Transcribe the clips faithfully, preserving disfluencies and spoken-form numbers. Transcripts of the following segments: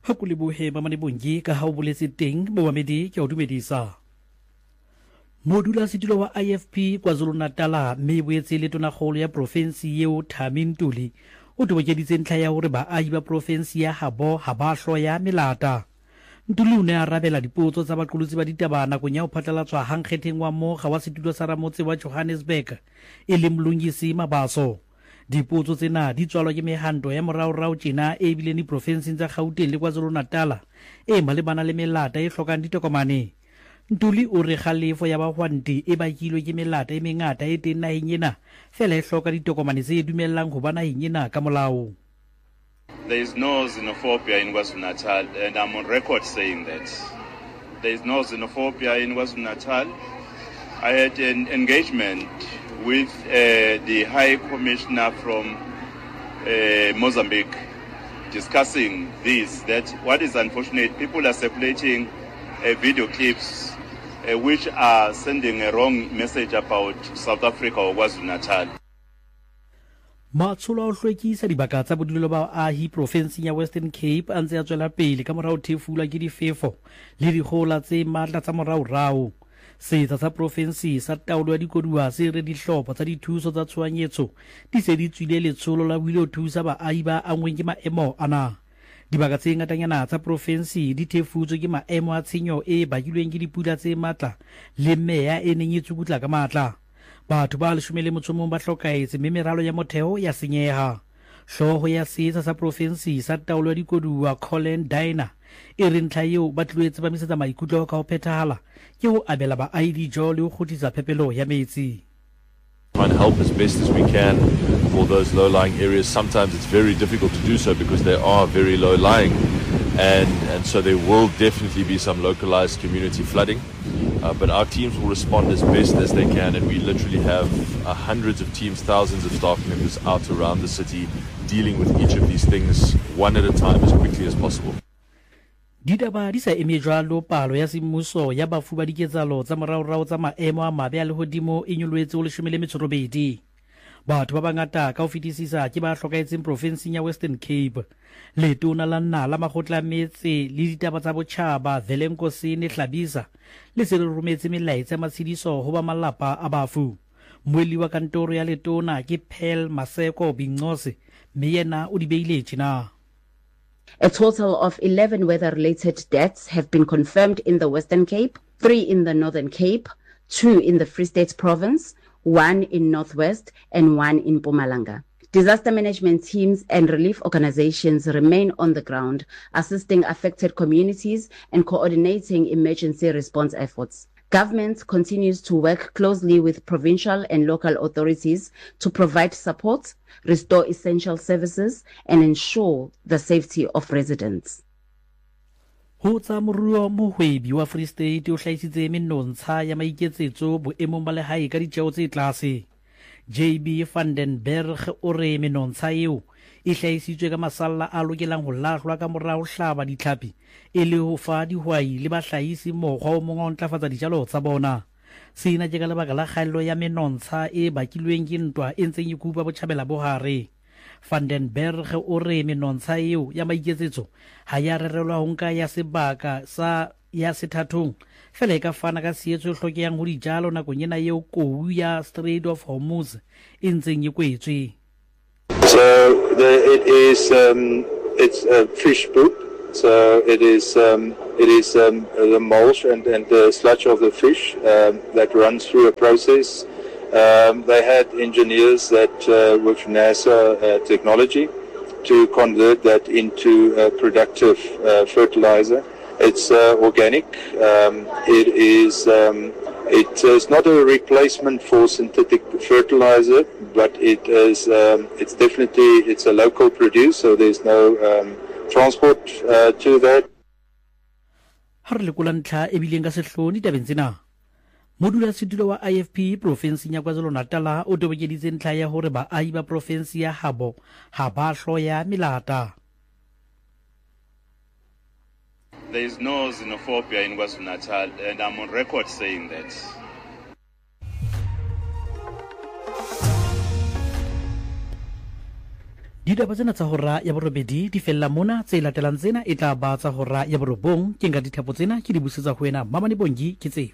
ha ko lebohe mamane bongi ka ha o boletse teng boamedi ke o dumedisa. Modulasetulo wa I F P KwaZulu-Natal mme boetse le tonakgolo ya provinsi eo Thami Ntuli o tobokeditse ntlha ya hore baahi ba provinsi ya Habo ha ba hloya melata. Ntuli o ne a arabela dipotso tsa baqolotsi ba ditaba nakong ya ho phatlalatswa hankgetheng wa mokga wa setulo sa Ramotse wa Johannesburg e le Mlungisi Mabaso. Dipotso tsena di tswalwa ke mehanto ya moraorao tjena e bileng diprovinsing tsa Gauteng le KwaZulu-Natal e malebana le melata e hlokang ditokomane. Ntuli o re kgalefo ya bahwanti e bakilwe ke melata e mengata e teng naheng ena fela e hloka ditokomane tse dumellang ho ba naheng ena ka molao. There is no xenophobia in KwaZulu-Natal, and I'm on record saying that. There is no xenophobia in KwaZulu-Natal. I had an engagement with uh, the High Commissioner from uh, Mozambique discussing this, that what is unfortunate, people are circulating uh, video clips uh, which are sending a wrong message about South Africa or KwaZulu-Natal. Matsholo a ho hlwekisa dibaka tsa bodulo ba ahi provinsing ya Western Cape a ntse a tswela pele ka morao thefulwa ke difefo le dikgola tse matla tsa moraorao. Setsa sa provinsi sa taolo ya dikoduwa se re dihlopha tsa dithuso tsa tshohanyetso di se di tswile letsholo la buile ho thusa baahi ba angweng ke maemo ana. Dibaka tse ngatanyana tsa provinsi di thefutswe ke maemo a tshenyo e bakilweng ke dipula tse matla le meya e neng e tsukutla ka matla. Batho ba leshome le motho mong ba hlokaetse mme meralo ya motheo ya senyeha. Hloho ya setsa sa provinsi sa taolo ya dikoduwa Colin Diner e re ntlha eo ba tlilo e tsepamisetsa maikutlo ka ho phethahala ke ho abela baahi dijo le ho kgutlisa phepelo ya metsi. Try and help as best as we can for those low-lying areas. Sometimes it's very difficult to do so because they are very low-lying, and and so there will definitely be some localized community flooding. Uh, but our teams will respond as best as they can, and we literally have uh, hundreds of teams, thousands of staff members out around the city dealing with each of these things one at a time as quickly as possible. Ditaba di sa eme jwalo palo ya semmuso ya bafu ba diketsalo tsa moraorao tsa maemo a mabe a lehodimo e nyolwetse ho leshome le metso e robedi. Batho ba bangata ka ho fetisisa ke ba hlokaetseng provinsing ya Western Cape. Letona la nna la makgotla a metse le ditaba tsa botjhaba Velenkosini Hlabisa le se le rometse melaetsa ya matshediso ho ba malapa a bafu. Moeli wa kantoro ya letona ke Pearl Maseko Bingcose mme yena o di beile tjena. A total of eleven weather-related deaths have been confirmed in the Western Cape, three in the Northern Cape, two in the Free State Province, one in Northwest, and one in Mpumalanga. Disaster management teams and relief organizations remain on the ground, assisting affected communities and coordinating emergency response efforts. Government continues to work closely with provincial and local authorities to provide support, restore essential services, and ensure the safety of residents. Ho tsa moruo mohwebi wa Free State o hlahisitse menontsha ya maiketsetso boemong ba lehae ka ditjeo tse tlase. J B van den Berg o re menontsha eo e hlahisitswe ka masalla a lokelang ho lahlwa ka morao hlaba ditlhapi e le ho fa dihwai le bahlahisi mokgwa o mong wa ho ntlafatsa dijalo tsa bona. Sena ke ka lebaka la kgaello ya menontsha e bakilweng ke ntwa e ntseng e kupa botjhabela bohare. Van den Berg o re menontsha eo ya maiketsetso ha ya rerelwa ho nka ya sebaka sa ya sethathong fela e ka fana ka sietso e hlokehang ho dijalo nakong ena eo kou ya Strait of Hormuz e ntseng e kwetswe. So the, it is um, it's a fish poop. So it is um, it is um, the mulch and, and the sludge of the fish um, that runs through a process. Um, they had engineers that uh, with NASA uh, technology to convert that into a productive uh, fertilizer. It's uh, organic. Um, it is. Um, It is not a replacement for synthetic fertilizer, but it is. Um, it's definitely it's a local produce, so there's no um, transport uh, to that. Har le kulantla e bileng ka sehloni tabeng tsena. Modulasetulo wa I F P provinsing ya KwaZulu-Natal o tobokeditse ntlha ya hore baahi ba provinsi ya Habo ha ba hloya melata. There is no xenophobia in KwaZulu-Natal, and I'm on record saying that. ditaba tsena tsa hora ya borobedi di fella mona, tse latelang tsena e tla ba tsa hora ya borobong. Ke nka dithapo tsena ke di busetsa ho wena Mamane Bongi ke tseo.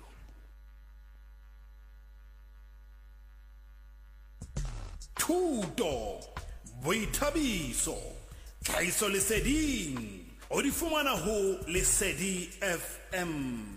Thuto, boithabiso, tlhahiso leseding o di fumana ho Lesedi F M.